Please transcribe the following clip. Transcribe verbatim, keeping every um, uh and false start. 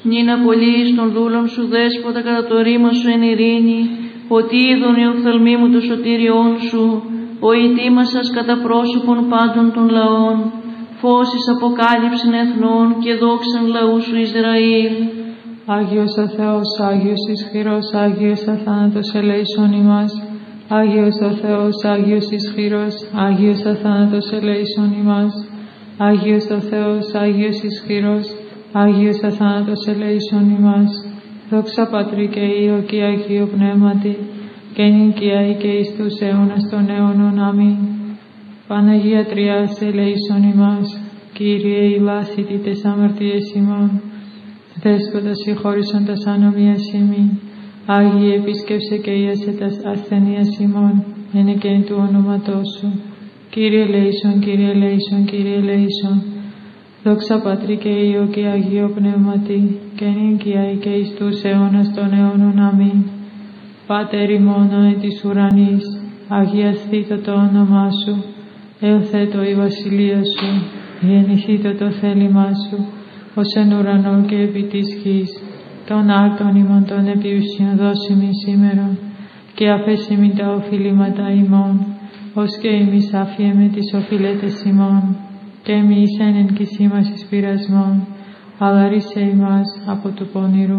νυν απολύεις των δούλων σου δέσποτα κατά το ρήμα σου εν ειρήνη, ότι είδον οι οφθαλμοί μου το σωτήριόν σου, ο ετοίμασας κατά πρόσωπον πάντων των λαών, φως εις αποκάλυψην εθνών και δόξαν λαού σου Ισραήλ. Άγιος ο Θεός, Άγιος ισχυρός, Άγιος αθάνατος ελέησον ημάς. Άγιος ο Θεός, Άγιος ισχυρός, Άγιος αθάνατος ελέησον ημάς. Άγιος ο Θεός, Άγιος ισχυρός, Άγιος αθάνατος ελέησον ημάς. Δόξα Πατρί και Υιό και Αγίο Πνεύματι, και νυν και αεί και εις τους αιώνας των αιώνων. Αμήν. Παναγία Τριάς ελέησον ημάς. Κύριε ηλάσιτη τες αμαρτίες ημών. Δέσποτα συγχώρησον τας ανομίας ημίν. Άγιε επίσκεψε και ιάσε τας ασθενείας ημών, εν εκέν του ονόματός σου. Κύριε ελέησον, Κύριε ελέησον, Κύριε ελέησον. Δόξα Πατρί και Υιό και Αγίο Πνεύματι, και νυν και αεί και εις τους αιώνας των αιώνων. Αμήν. Πάτερ ημών εν της ουρανής, αγιασθήτω το όνομά σου, ελθέτω η βασιλεία σου, γεννηθήτω το θέλημά σου, ως εν ουρανό και επί της γης. Των άρτων ημών των επιουσιών δώσιμη σήμερον, και αφέσιμη τα οφειλήματα ημών, ως και εμείς αφιέμε τις οφειλέτες ημών, και εμείς εν εν κυσί μας εις πειρασμόν, αλλά ρίσε ημάς από του πονηρού.